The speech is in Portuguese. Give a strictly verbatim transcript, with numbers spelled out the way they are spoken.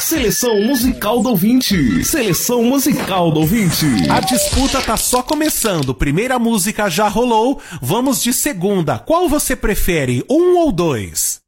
Seleção musical do ouvinte. Seleção musical do ouvinte. A disputa tá só começando. Primeira música já rolou. Vamos de segunda. Qual você prefere? Um ou dois?